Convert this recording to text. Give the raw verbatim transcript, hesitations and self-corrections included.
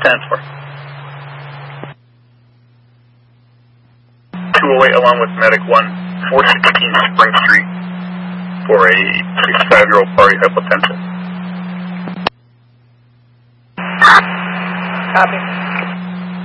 stand for? two oh eight along with Medic one, four sixteen Spring Street for a sixty-five-year-old party hypotensive. Copy.